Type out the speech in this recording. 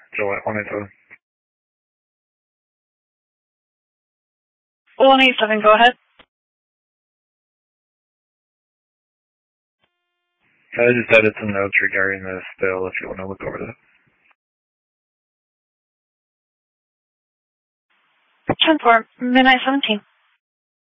July 187. 187, go ahead. I just added some notes regarding this bill if you want to look over that. 10-4, midnight 17.